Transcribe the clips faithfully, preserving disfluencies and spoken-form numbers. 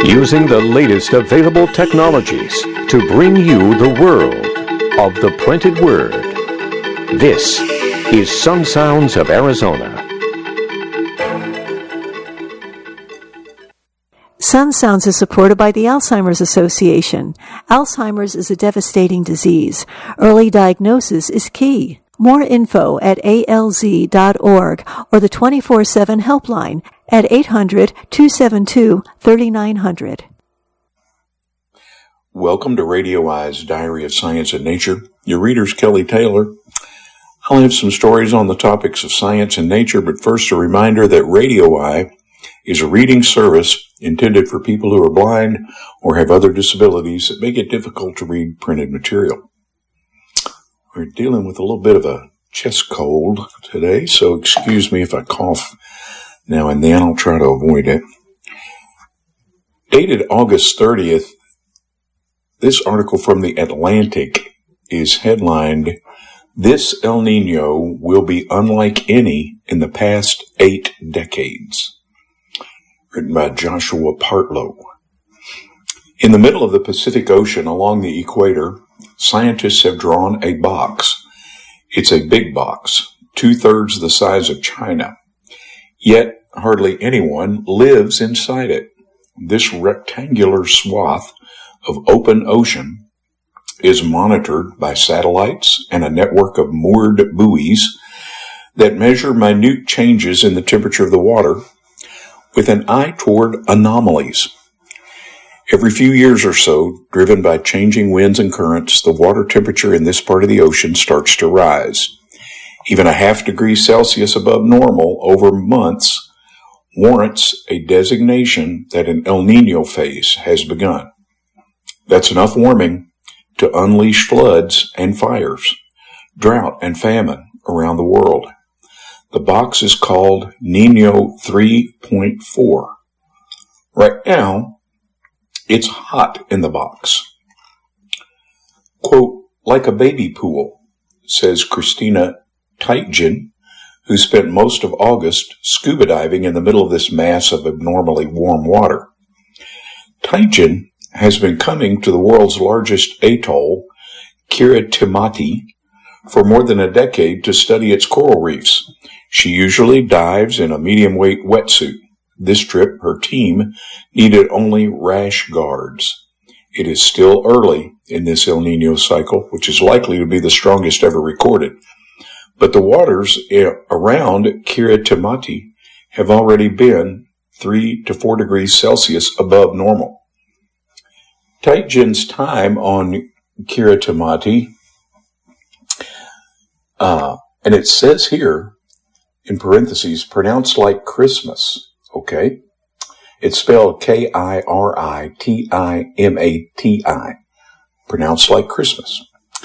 using the latest available technologies to bring you the world of the printed word. This is Sun Sounds of Arizona. Sun Sounds is supported by the Alzheimer's Association. Alzheimer's is a devastating disease. Early diagnosis is key. More info at A L Z dot org or the twenty-four seven helpline at eight hundred, two seven two, three nine zero zero. Welcome to Radio Eye's Diary of Science and Nature. Your reader's Kelly Taylor. I'll have some stories on the topics of science and nature, but first a reminder that Radio Eye is a reading service intended for people who are blind or have other disabilities that make it difficult to read printed material. We're dealing with a little bit of a chest cold today, so excuse me if I cough now and then. I'll try to avoid it. Dated August thirtieth, this article from The Atlantic is headlined, "This El Nino will be unlike any in the past eight decades." Written by Joshua Partlow. In the middle of the Pacific Ocean along the equator, scientists have drawn a box. It's a big box, two-thirds the size of China. Yet hardly anyone lives inside it. This rectangular swath of open ocean is monitored by satellites and a network of moored buoys that measure minute changes in the temperature of the water with an eye toward anomalies. Every few years or so, driven by changing winds and currents, the water temperature in this part of the ocean starts to rise. Even a half degree Celsius above normal over months warrants a designation that an El Nino phase has begun. That's enough warming to unleash floods and fires, drought and famine around the world. The box is called Nino three point four. Right now, it's hot in the box. Quote, "Like a baby pool," says Christina Teitgen, who spent most of August scuba diving in the middle of this mass of abnormally warm water. Teitgen has been coming to the world's largest atoll, Kiritimati, for more than a decade to study its coral reefs. She usually dives in a medium-weight wetsuit. This trip, her team needed only rash guards. It is still early in this El Nino cycle, which is likely to be the strongest ever recorded. But the waters around Kiritimati have already been three to four degrees Celsius above normal. Teitgen's time on Kiritimati, uh, and it says here, in parentheses, pronounced like Christmas, okay? It's spelled K I R I T I M A T I, pronounced like Christmas.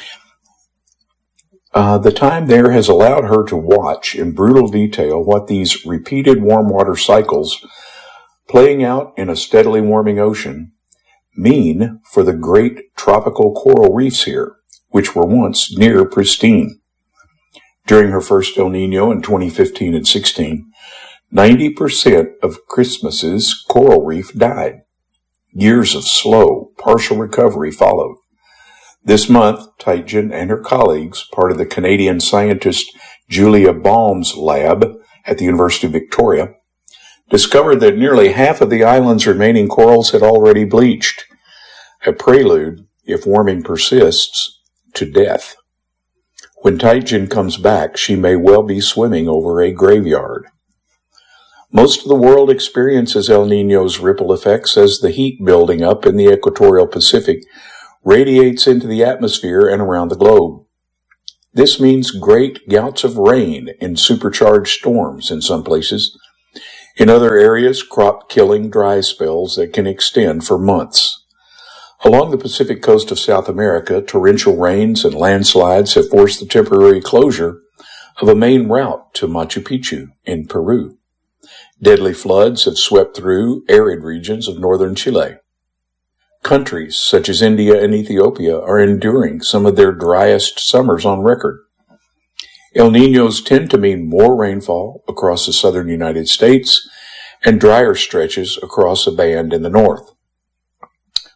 Uh, the time there has allowed her to watch in brutal detail what these repeated warm water cycles playing out in a steadily warming ocean mean for the great tropical coral reefs here, which were once near pristine. During her first El Nino in twenty fifteen and sixteen, ninety percent of Christmas's coral reef died. Years of slow, partial recovery followed. This month, Teitgen and her colleagues, part of the Canadian scientist Julia Baum's lab at the University of Victoria, discovered that nearly half of the island's remaining corals had already bleached, a prelude, if warming persists, to death. When Teitgen comes back, she may well be swimming over a graveyard. Most of the world experiences El Nino's ripple effects as the heat building up in the equatorial Pacific radiates into the atmosphere and around the globe. This means great gouts of rain and supercharged storms in some places. In other areas, crop-killing dry spells that can extend for months. Along the Pacific coast of South America, torrential rains and landslides have forced the temporary closure of a main route to Machu Picchu in Peru. Deadly floods have swept through arid regions of northern Chile. Countries such as India and Ethiopia are enduring some of their driest summers on record. El Niños tend to mean more rainfall across the southern United States and drier stretches across a band in the north.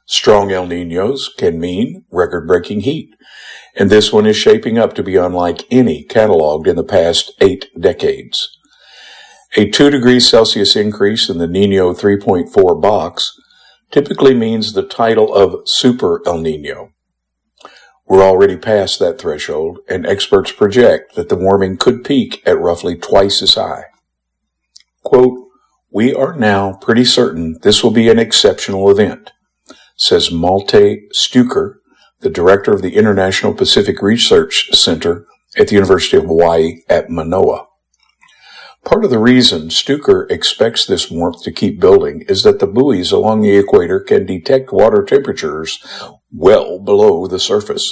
Strong El Niños can mean record-breaking heat, and this one is shaping up to be unlike any cataloged in the past eight decades. A two degrees Celsius increase in the Nino three point four box typically means the title of Super El Nino. We're already past that threshold, and experts project that the warming could peak at roughly twice as high. Quote, "We are now pretty certain this will be an exceptional event," says Malte Stuker, the director of the International Pacific Research Center at the University of Hawaii at Manoa. Part of the reason Stuker expects this warmth to keep building is that the buoys along the equator can detect water temperatures well below the surface.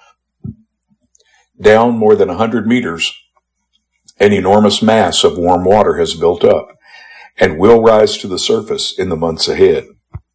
Down more than one hundred meters, an enormous mass of warm water has built up and will rise to the surface in the months ahead.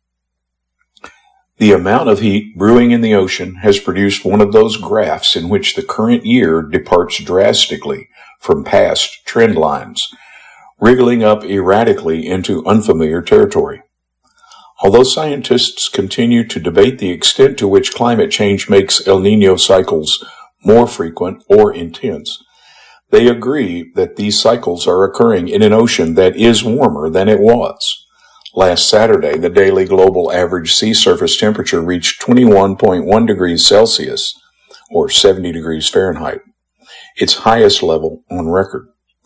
The amount of heat brewing in the ocean has produced one of those graphs in which the current year departs drastically from past trend lines, wriggling up erratically into unfamiliar territory. Although scientists continue to debate the extent to which climate change makes El Niño cycles more frequent or intense, they agree that these cycles are occurring in an ocean that is warmer than it was. Last Saturday, the daily global average sea surface temperature reached twenty-one point one degrees Celsius, or seventy degrees Fahrenheit, its highest level on record.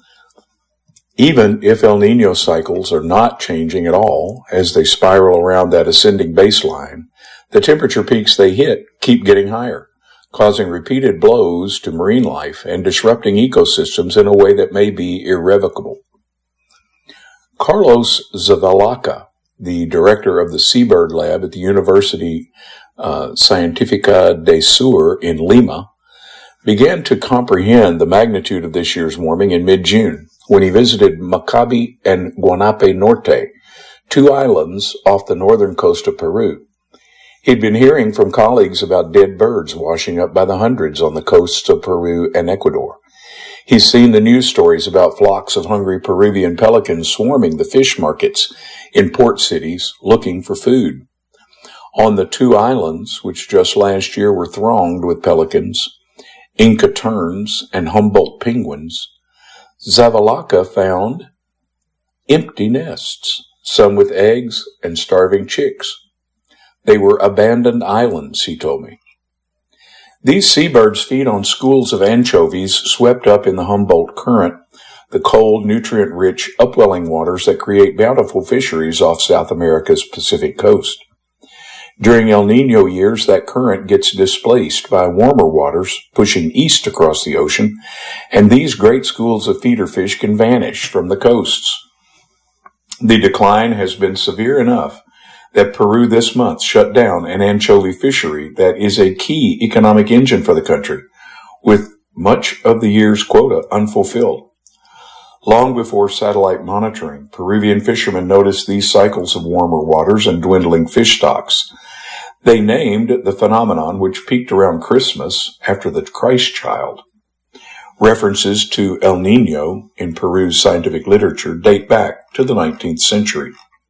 Even if El Niño cycles are not changing at all as they spiral around that ascending baseline, the temperature peaks they hit keep getting higher, causing repeated blows to marine life and disrupting ecosystems in a way that may be irrevocable. Carlos Zavalaca, the director of the Seabird Lab at the University uh, Científica del Sur in Lima, began to comprehend the magnitude of this year's warming in mid-June when he visited Macabí and Guanape Norte, two islands off the northern coast of Peru. He'd been hearing from colleagues about dead birds washing up by the hundreds on the coasts of Peru and Ecuador. He's seen the news stories about flocks of hungry Peruvian pelicans swarming the fish markets in port cities looking for food. On the two islands, which just last year were thronged with pelicans, Inca terns, and Humboldt penguins, Zavalaca found empty nests, some with eggs and starving chicks. They were abandoned islands, he told me. These seabirds feed on schools of anchovies swept up in the Humboldt Current, the cold, nutrient-rich upwelling waters that create bountiful fisheries off South America's Pacific coast. During El Niño years, that current gets displaced by warmer waters pushing east across the ocean, and these great schools of feeder fish can vanish from the coasts. The decline has been severe enough that Peru this month shut down an anchovy fishery that is a key economic engine for the country, with much of the year's quota unfulfilled. Long before satellite monitoring, Peruvian fishermen noticed these cycles of warmer waters and dwindling fish stocks. They named the phenomenon, which peaked around Christmas after the Christ child. References to El Niño in Peru's scientific literature date back to the nineteenth century.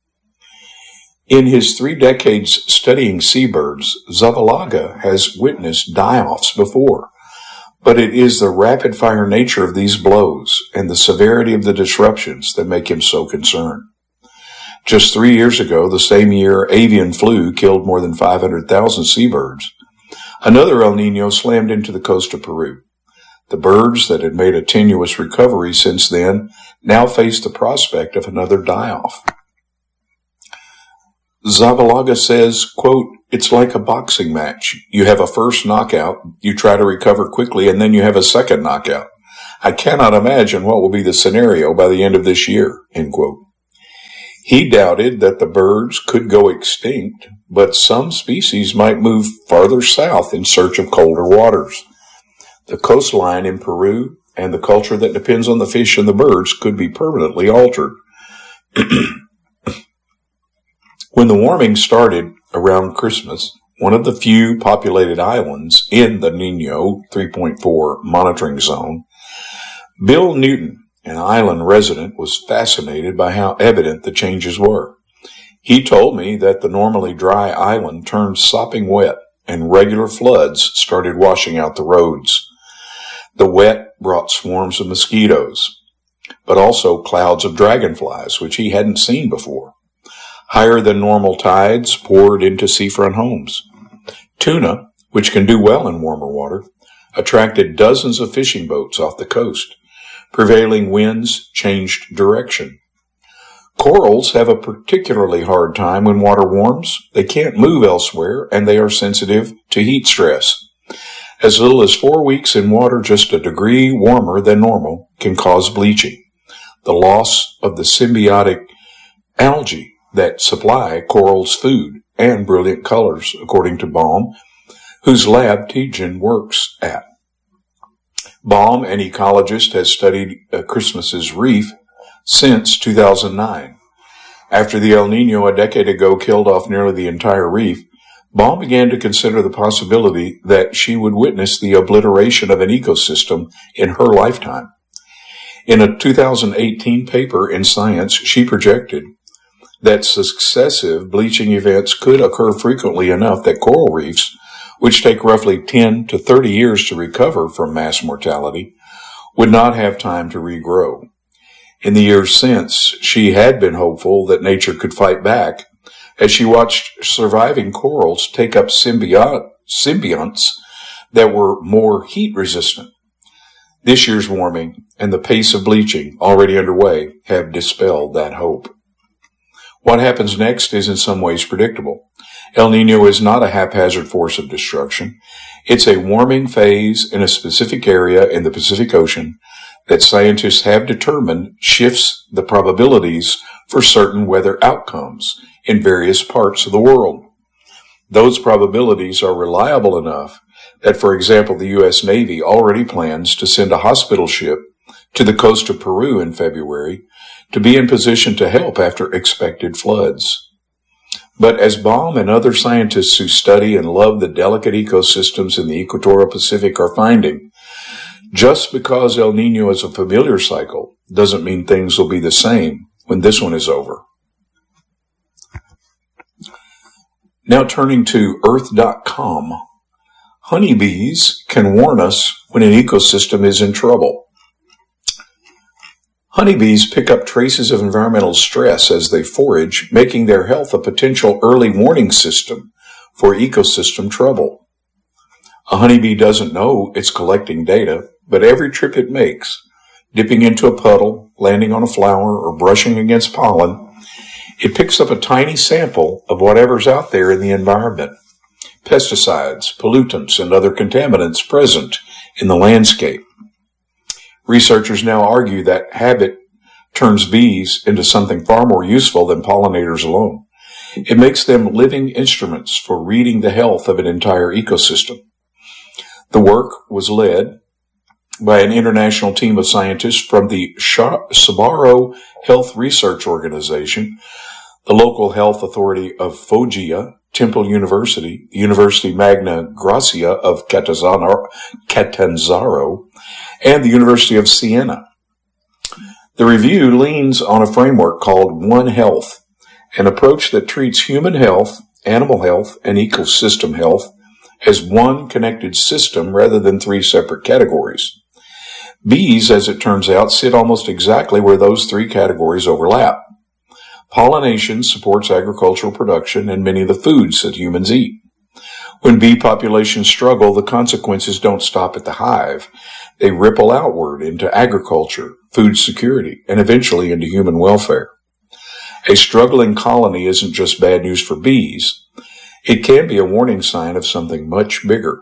In his three decades studying seabirds, Zavalaga has witnessed die-offs before, but it is the rapid-fire nature of these blows and the severity of the disruptions that make him so concerned. Just three years ago, the same year avian flu killed more than five hundred thousand seabirds, another El Niño slammed into the coast of Peru. The birds that had made a tenuous recovery since then now face the prospect of another die-off. Zavalaga says, quote, "It's like a boxing match. You have a first knockout, you try to recover quickly, and then you have a second knockout. I cannot imagine what will be the scenario by the end of this year," end quote. He doubted that the birds could go extinct, but some species might move farther south in search of colder waters. The coastline in Peru and the culture that depends on the fish and the birds could be permanently altered. When the warming started around Christmas, one of the few populated islands in the Nino three point four monitoring zone, Bill Newton, an island resident, was fascinated by how evident the changes were. He told me that the normally dry island turned sopping wet and regular floods started washing out the roads. The wet brought swarms of mosquitoes, but also clouds of dragonflies, which he hadn't seen before. Higher than normal tides poured into seafront homes. Tuna, which can do well in warmer water, attracted dozens of fishing boats off the coast. Prevailing winds changed direction. Corals have a particularly hard time when water warms. They can't move elsewhere, and they are sensitive to heat stress. As little as four weeks in water just a degree warmer than normal can cause bleaching, the loss of the symbiotic algae that supply corals food and brilliant colors, according to Baum, whose lab Tijan works at. Baum, an ecologist, has studied uh, Christmas's reef since two thousand nine. After the El Nino a decade ago killed off nearly the entire reef, Baum began to consider the possibility that she would witness the obliteration of an ecosystem in her lifetime. In a two thousand eighteen paper in Science, she projected that successive bleaching events could occur frequently enough that coral reefs, which take roughly ten to thirty years to recover from mass mortality, would not have time to regrow. In the years since, she had been hopeful that nature could fight back as she watched surviving corals take up symbiont- symbionts that were more heat resistant. This year's warming and the pace of bleaching already underway have dispelled that hope. What happens next is in some ways predictable. El Nino is not a haphazard force of destruction. It's a warming phase in a specific area in the Pacific Ocean that scientists have determined shifts the probabilities for certain weather outcomes in various parts of the world. Those probabilities are reliable enough that, for example, the U S Navy already plans to send a hospital ship to the coast of Peru in February to be in position to help after expected floods. But as Baum and other scientists who study and love the delicate ecosystems in the equatorial Pacific are finding, just because El Nino is a familiar cycle doesn't mean things will be the same when this one is over. Now turning to earth dot com, honeybees can warn us when an ecosystem is in trouble. Honeybees pick up traces of environmental stress as they forage, making their health a potential early warning system for ecosystem trouble. A honeybee doesn't know it's collecting data, but every trip it makes, dipping into a puddle, landing on a flower, or brushing against pollen, it picks up a tiny sample of whatever's out there in the environment. Pesticides, pollutants, and other contaminants present in the landscape. Researchers now argue that habit turns bees into something far more useful than pollinators alone. It makes them living instruments for reading the health of an entire ecosystem. The work was led by an international team of scientists from the Sbarro Health Research Organization, the local health authority of Foggia, Temple University, University Magna Graecia of Catanzaro, Catanzaro, and the University of Siena. The review leans on a framework called One Health, an approach that treats human health, animal health, and ecosystem health as one connected system rather than three separate categories. Bees, as it turns out, sit almost exactly where those three categories overlap. Pollination supports agricultural production and many of the foods that humans eat. When bee populations struggle, the consequences don't stop at the hive. They ripple outward into agriculture, food security, and eventually into human welfare. A struggling colony isn't just bad news for bees. It can be a warning sign of something much bigger.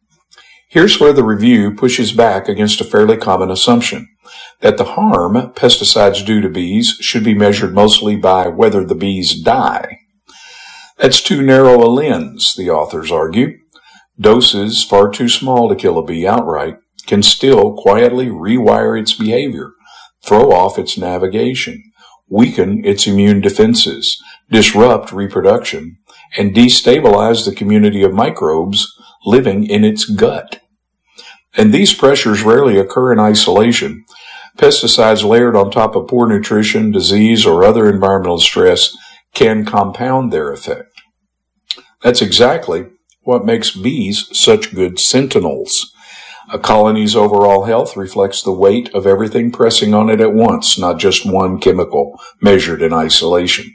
Here's where the review pushes back against a fairly common assumption, that the harm pesticides do to bees should be measured mostly by whether the bees die. That's too narrow a lens, the authors argue. Doses far too small to kill a bee outright can still quietly rewire its behavior, throw off its navigation, weaken its immune defenses, disrupt reproduction, and destabilize the community of microbes living in its gut. And these pressures rarely occur in isolation. Pesticides layered on top of poor nutrition, disease, or other environmental stress can compound their effect. That's exactly what makes bees such good sentinels. A colony's overall health reflects the weight of everything pressing on it at once, not just one chemical measured in isolation.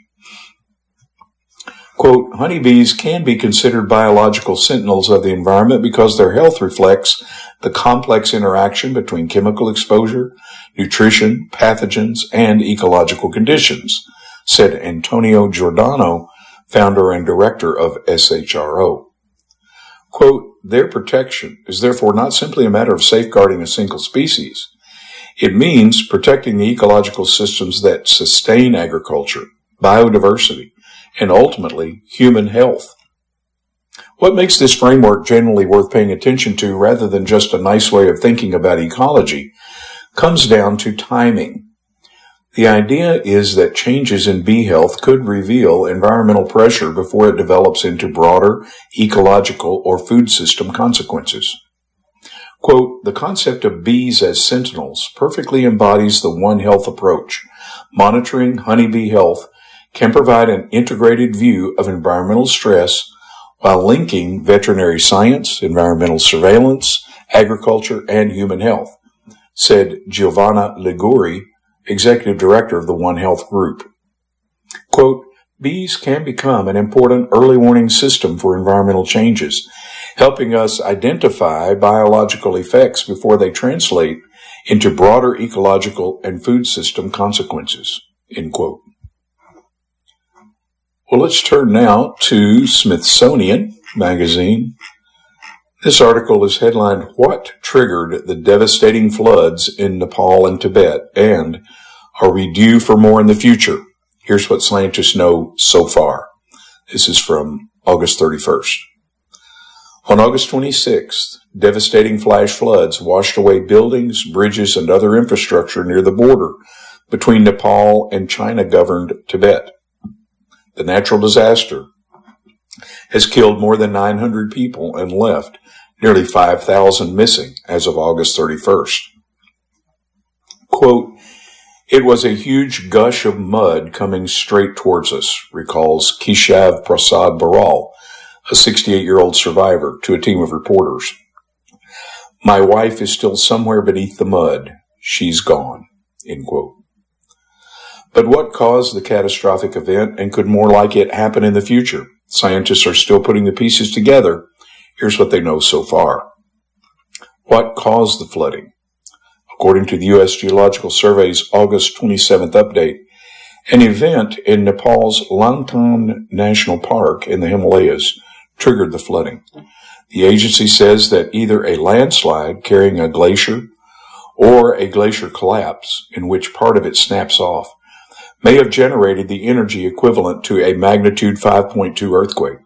Quote, honeybees can be considered biological sentinels of the environment because their health reflects the complex interaction between chemical exposure, nutrition, pathogens, and ecological conditions, said Antonio Giordano, founder and director of S H R O. Quote, their protection is therefore not simply a matter of safeguarding a single species. It means protecting the ecological systems that sustain agriculture, biodiversity, and ultimately human health. What makes this framework generally worth paying attention to rather than just a nice way of thinking about ecology comes down to timing. The idea is that changes in bee health could reveal environmental pressure before it develops into broader ecological or food system consequences. Quote, the concept of bees as sentinels perfectly embodies the One Health approach. Monitoring honeybee health can provide an integrated view of environmental stress while linking veterinary science, environmental surveillance, agriculture, and human health, said Giovanna Liguri, executive director of the One Health Group. Quote, bees can become an important early warning system for environmental changes, helping us identify biological effects before they translate into broader ecological and food system consequences, end quote. Well, let's turn now to Smithsonian Magazine. This article is headlined, What Triggered the Devastating Floods in Nepal and Tibet? And Are We Due for More in the Future? Here's what scientists know so far. This is from August thirty-first. On August twenty-sixth, devastating flash floods washed away buildings, bridges, and other infrastructure near the border between Nepal and China-governed Tibet. The natural disaster has killed more than nine hundred people and left nearly five thousand missing as of August thirty-first. Quote, it was a huge gush of mud coming straight towards us, recalls Keshav Prasad Baral, a sixty-eight-year-old survivor, to a team of reporters. My wife is still somewhere beneath the mud. She's gone, end quote. But what caused the catastrophic event, and could more like it happen in the future? Scientists are still putting the pieces together. Here's what they know so far. What caused the flooding? According to the U S Geological Survey's August twenty-seventh update, an event in Nepal's Langtan National Park in the Himalayas triggered the flooding. The agency says that either a landslide carrying a glacier or a glacier collapse in which part of it snaps off may have generated the energy equivalent to a magnitude five point two earthquake.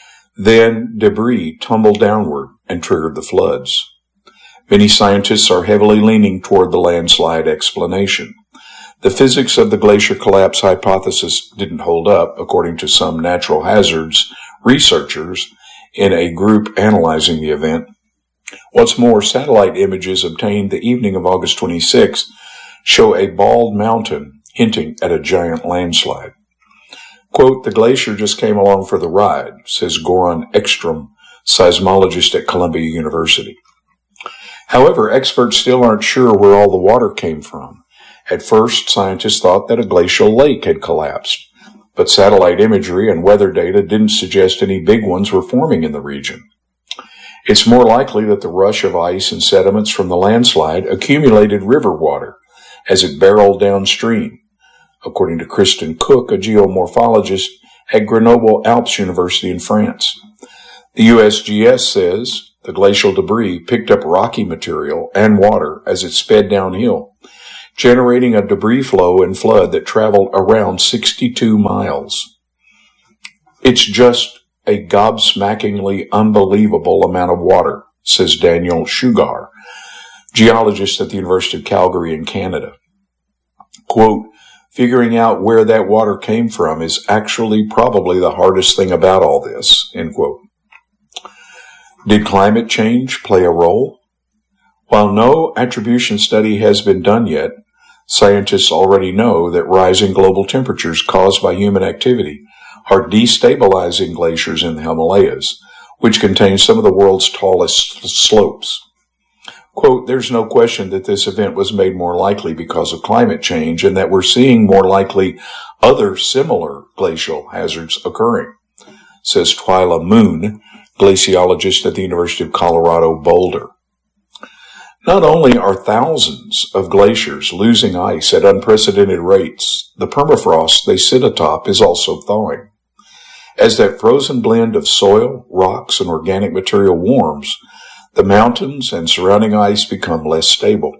Then debris tumbled downward and triggered the floods. Many scientists are heavily leaning toward the landslide explanation. The physics of the glacier collapse hypothesis didn't hold up, according to some natural hazards researchers in a group analyzing the event. What's more, satellite images obtained the evening of August twenty-sixth show a bald mountain hinting at a giant landslide. Quote, the glacier just came along for the ride, says Goran Ekstrom, seismologist at Columbia University. However, experts still aren't sure where all the water came from. At first, scientists thought that a glacial lake had collapsed, but satellite imagery and weather data didn't suggest any big ones were forming in the region. It's more likely that the rush of ice and sediments from the landslide accumulated river water as it barreled downstream, according to Kristen Cook, a geomorphologist at Grenoble Alpes University in France. The U S G S says the glacial debris picked up rocky material and water as it sped downhill, generating a debris flow and flood that traveled around sixty-two miles. It's just a gobsmackingly unbelievable amount of water, says Daniel Sugar, geologist at the University of Calgary in Canada. Quote, figuring out where that water came from is actually probably the hardest thing about all this, end quote. Did climate change play a role? While no attribution study has been done yet, scientists already know that rising global temperatures caused by human activity are destabilizing glaciers in the Himalayas, which contain some of the world's tallest slopes. Quote, there's no question that this event was made more likely because of climate change and that we're seeing more likely other similar glacial hazards occurring, says Twyla Moon, glaciologist at the University of Colorado Boulder. Not only are thousands of glaciers losing ice at unprecedented rates, the permafrost they sit atop is also thawing. As that frozen blend of soil, rocks, and organic material warms, the mountains and surrounding ice become less stable.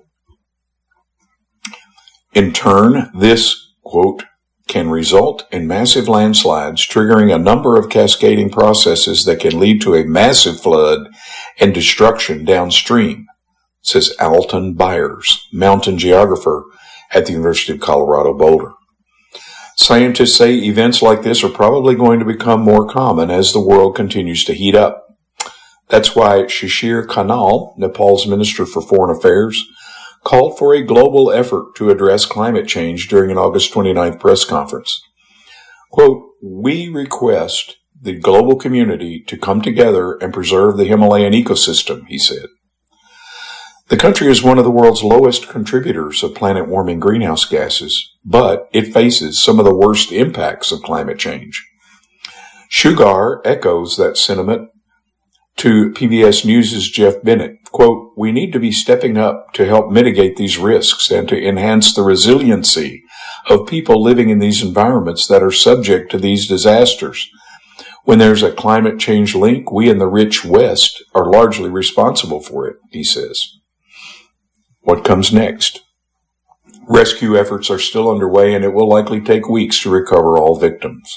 In turn, this, quote, can result in massive landslides, triggering a number of cascading processes that can lead to a massive flood and destruction downstream, says Alton Byers, mountain geographer at the University of Colorado Boulder. Scientists say events like this are probably going to become more common as the world continues to heat up. That's why Shishir Kanal, Nepal's Minister for Foreign Affairs, called for a global effort to address climate change during an August twenty-ninth press conference. Quote, we request the global community to come together and preserve the Himalayan ecosystem, he said. The country is one of the world's lowest contributors of planet-warming greenhouse gases, but it faces some of the worst impacts of climate change. Sugar echoes that sentiment to P B S News' Jeff Bennett, quote, we need to be stepping up to help mitigate these risks and to enhance the resiliency of people living in these environments that are subject to these disasters. When there's a climate change link, we in the rich West are largely responsible for it, he says. What comes next? Rescue efforts are still underway, and it will likely take weeks to recover all victims.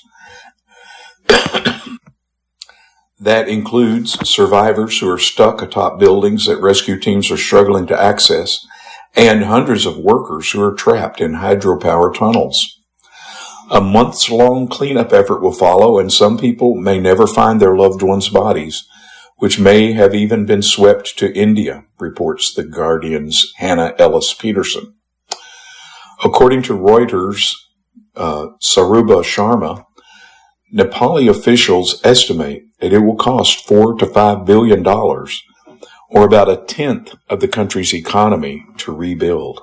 That includes survivors who are stuck atop buildings that rescue teams are struggling to access, and hundreds of workers who are trapped in hydropower tunnels. A months-long cleanup effort will follow, and some people may never find their loved ones' bodies, which may have even been swept to India, reports The Guardian's Hannah Ellis Peterson. According to Reuters' uh, Saruba Sharma, Nepali officials estimate that it will cost four to five billion dollars, or about a tenth of the country's economy, to rebuild.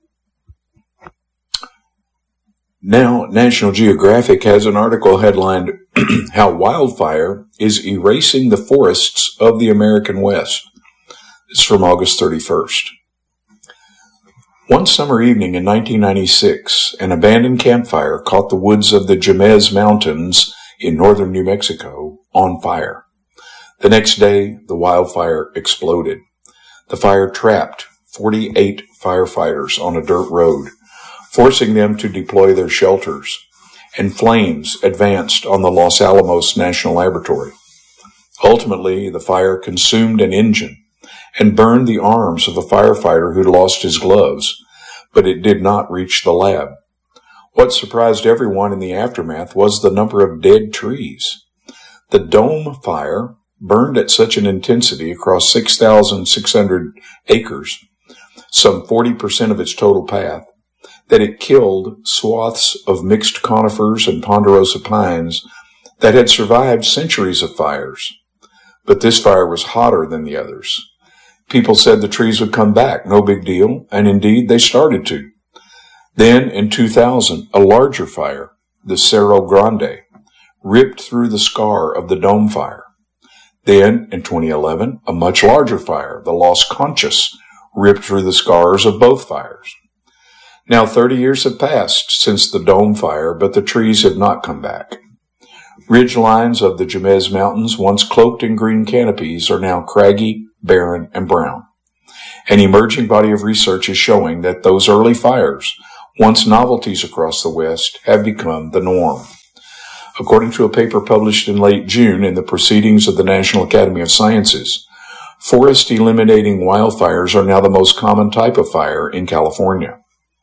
Now, National Geographic has an article headlined, How Wildfire is Erasing the Forests of the American West. It's from August thirty-first. One summer evening in nineteen ninety-six, an abandoned campfire caught the woods of the Jemez Mountains in northern New Mexico on fire. The next day, the wildfire exploded. The fire trapped forty-eight firefighters on a dirt road, forcing them to deploy their shelters, and flames advanced on the Los Alamos National Laboratory. Ultimately, the fire consumed an engine and burned the arms of a firefighter who'd lost his gloves, but it did not reach the lab. What surprised everyone in the aftermath was the number of dead trees. The Dome Fire burned at such an intensity across six thousand six hundred acres, some forty percent of its total path, that it killed swaths of mixed conifers and ponderosa pines that had survived centuries of fires. But this fire was hotter than the others. People said the trees would come back, no big deal, and indeed they started to. Then, in two thousand, a larger fire, the Cerro Grande, ripped through the scar of the Dome Fire. Then, in twenty eleven, a much larger fire, the Las Conchas, ripped through the scars of both fires. Now thirty years have passed since the Dome Fire, but the trees have not come back. Ridge lines of the Jemez Mountains, once cloaked in green canopies, are now craggy, barren, and brown. An emerging body of research is showing that those early fires, once novelties across the West, have become the norm. According to a paper published in late June in the Proceedings of the National Academy of Sciences, forest-eliminating wildfires are now the most common type of fire in California.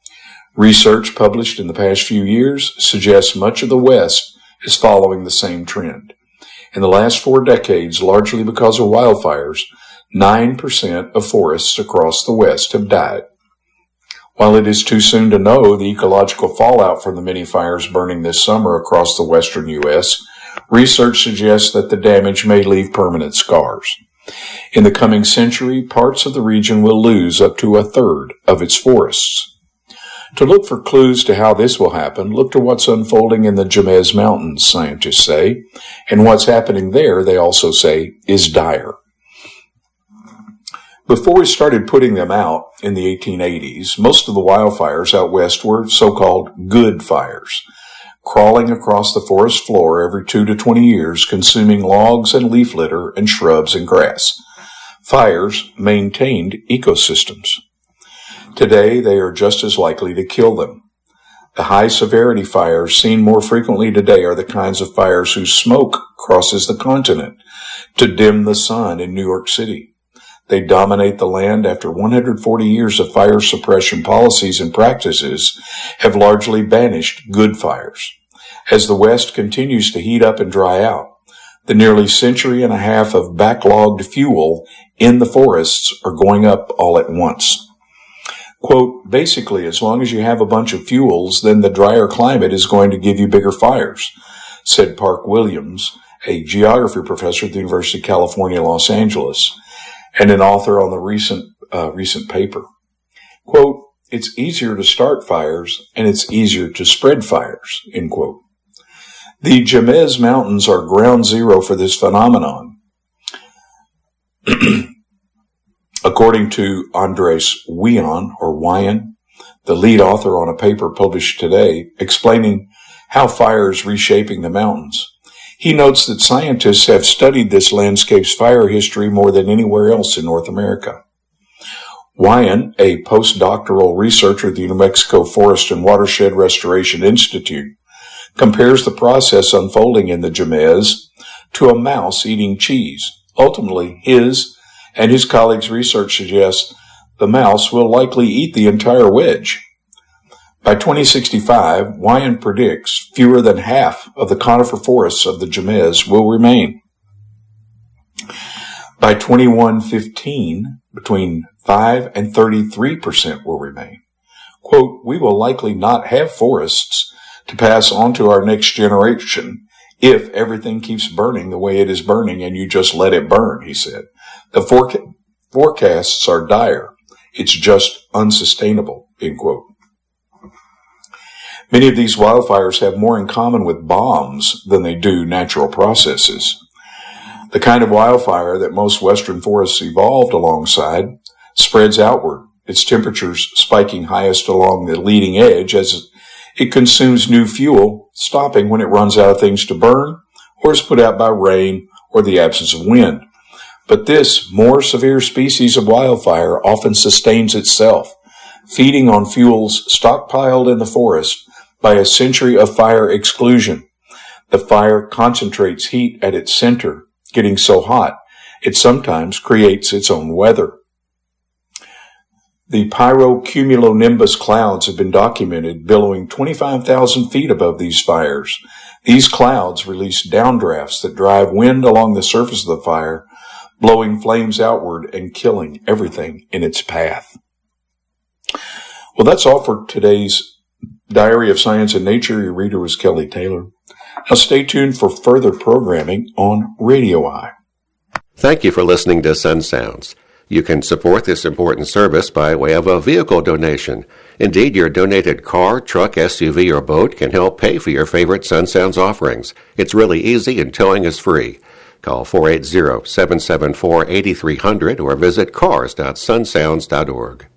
Research published in the past few years suggests much of the West is following the same trend. In the last four decades, largely because of wildfires, nine percent of forests across the West have died. While it is too soon to know the ecological fallout from the many fires burning this summer across the western U S, research suggests that the damage may leave permanent scars. In the coming century, parts of the region will lose up to a third of its forests. To look for clues to how this will happen, look to what's unfolding in the Jemez Mountains, scientists say, and what's happening there, they also say, is dire. Before we started putting them out in the eighteen eighties, most of the wildfires out west were so-called good fires, crawling across the forest floor every two to twenty years, consuming logs and leaf litter and shrubs and grass. Fires maintained ecosystems. Today, they are just as likely to kill them. The high-severity fires seen more frequently today are the kinds of fires whose smoke crosses the continent to dim the sun in New York City. They dominate the land after one hundred forty years of fire suppression policies and practices have largely banished good fires. As the West continues to heat up and dry out, the nearly century and a half of backlogged fuel in the forests are going up all at once. Quote, basically, as long as you have a bunch of fuels, then the drier climate is going to give you bigger fires, said Park Williams, a geography professor at the University of California, Los Angeles, and an author on the recent uh, recent paper. Quote, it's easier to start fires and it's easier to spread fires, end quote. The Jemez Mountains are ground zero for this phenomenon. According to Andres Wyon, or Wyon, the lead author on a paper published today explaining how fire is reshaping the mountains, he notes that scientists have studied this landscape's fire history more than anywhere else in North America. Wyon, a postdoctoral researcher at the New Mexico Forest and Watershed Restoration Institute, compares the process unfolding in the Jemez to a mouse eating cheese. Ultimately, his and his colleagues' research suggests the mouse will likely eat the entire wedge. By twenty sixty-five, Wyon predicts fewer than half of the conifer forests of the Jemez will remain. By twenty-one fifteen, between five and thirty-three percent will remain. Quote, we will likely not have forests to pass on to our next generation if everything keeps burning the way it is burning and you just let it burn, he said. The foreca- forecasts are dire. It's just unsustainable, end quote. Many of these wildfires have more in common with bombs than they do natural processes. The kind of wildfire that most western forests evolved alongside spreads outward, its temperatures spiking highest along the leading edge as it consumes new fuel, stopping when it runs out of things to burn or is put out by rain or the absence of wind. But this more severe species of wildfire often sustains itself, feeding on fuels stockpiled in the forest by a century of fire exclusion. The fire concentrates heat at its center, getting so hot it sometimes creates its own weather. The pyrocumulonimbus clouds have been documented billowing twenty-five thousand feet above these fires. These clouds release downdrafts that drive wind along the surface of the fire, blowing flames outward and killing everything in its path. Well, that's all for today's Diary of Science and Nature. Your reader was Kelly Taylor. Now stay tuned for further programming on Radio Eye. Thank you for listening to Sun Sounds. You can support this important service by way of a vehicle donation. Indeed, your donated car, truck, S U V, or boat can help pay for your favorite Sun Sounds offerings. It's really easy and towing is free. Call four eight zero, seven seven four, eight three zero zero or visit cars dot sun sounds dot org.